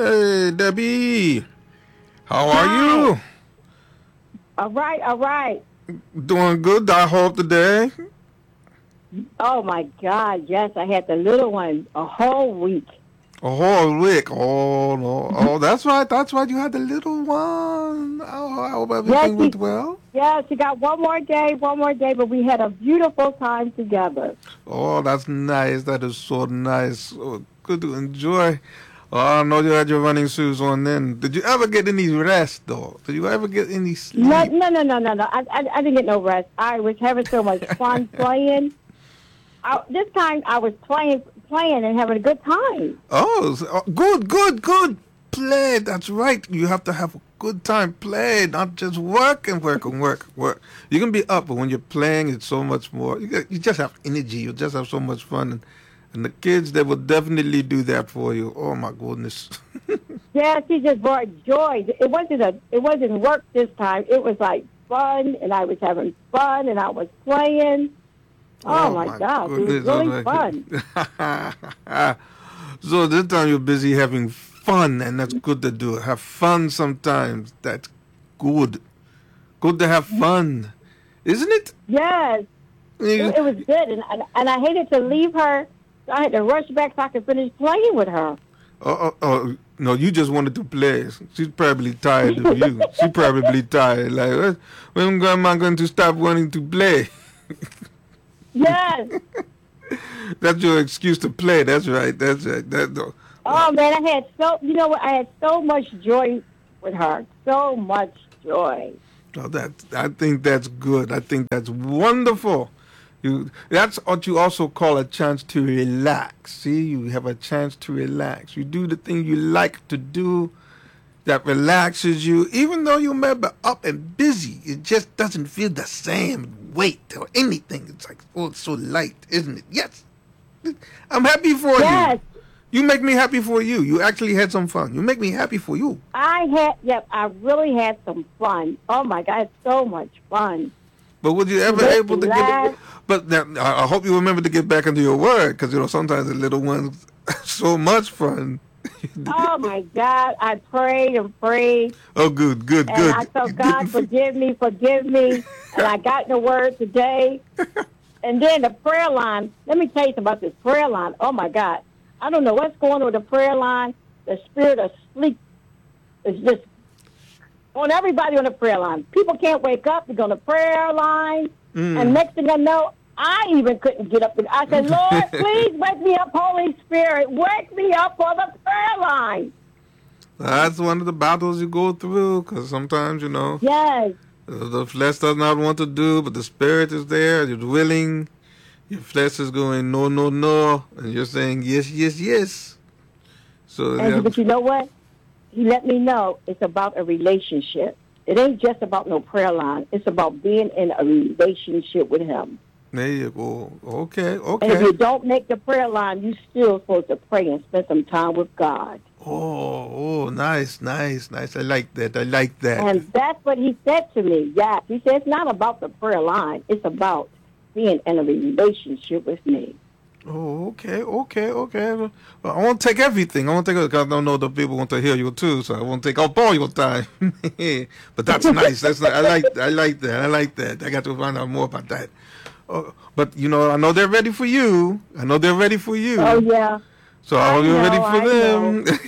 Hey, Debbie. How are Hi. you? All right, all right. Doing good. I hope today. Oh my God, yes, I had the little one a whole week. A whole week. Oh, no. Oh, that's right. That's right. You had the little one. Oh, I hope Yes, everything went she, well. yes, she got one more day, but we had a beautiful time together. Oh, that's nice. That is so nice. Oh, good to enjoy. Oh, I know you had your running shoes on then. Did you ever get any rest, though? Did you ever get any No, sleep? no, no, no, no, no. I didn't get no rest. I was having so much fun playing. This time I was playing and having a good time. Good, good, good. Play. That's right. You have to have a good time. Play, not just work and work and work and work. You can be up, but when you're playing, it's so much more. You just have energy. You just have so much fun. And the kids, they will definitely do that for you. Oh, my goodness. Yeah, she just brought joy. It wasn't work this time. It was like fun, and I was having fun, and I was playing. Oh Oh, my my gosh, it was goodness. Oh, really my fun. goodness. So this time you're busy having fun, and that's good to do. Have fun sometimes. That's good. Good to have fun, isn't it? Yes, You- it was good, and I hated to leave her. So I had to rush back so I could finish playing with her. no, you just wanted to play. She's probably tired of you. She's probably tired. Like, when grandma going to stop wanting to play? Yes. That's your excuse to play. That's right. That's right. Oh man, I had you know what? I had so much joy with her. So much joy. I think that's good. I think that's wonderful. That's what you also call a chance to relax. See, you have a chance to relax. You do the thing you like to do that relaxes you, even though you may be up and busy. It just doesn't feel the same weight or anything. It's like, oh, it's so light, isn't it? Yes, I'm happy for you. Yes, You make me happy for you. You actually had some fun. You make me happy for you. I had. Yep, I really had some fun. Oh my God, so much fun. But was you We ever made able me to laugh. But now, I hope you remember to get back into your word, because sometimes the little ones so much fun. Oh my God, I prayed and prayed. Oh, good, good, And good. I You told didn't God, forgive me, forgive me. And I got in the word today. And then the prayer line, let me tell you something about this prayer line. Oh my God. I don't know what's going on with the prayer line. The spirit of sleep is just on everybody on the prayer line. People can't wake up. They're on the prayer line. And next thing I know, I even couldn't get up. I said, Lord, please wake me up, Holy Spirit. Wake me up for the prayer line. That's one of the battles you go through, because sometimes, Yes. the flesh does not want to do, but the spirit is there. You're willing. Your flesh is going, no, no, no. And you're saying, yes, yes, yes. So, But you know what? He let me know it's about a relationship. It ain't just about no prayer line. It's about being in a relationship with him. there you go. Okay, And if okay. you don't make the prayer line, you still supposed to pray and spend some time with God. Oh, nice, nice, nice. I like that. I like that. And that's what he said to me. Yes, he said it's not about the prayer line. It's about being in a relationship with me. Oh, okay, okay, okay. Well, I won't take everything. I won't take it because I don't know the people want to hear you too, so I won't take up all your time. But that's nice. That's nice. I like that. I like that. I got to find out more about that. But I know they're ready for you. I know they're ready for Oh you. yeah, So I hope you're ready for I know. them.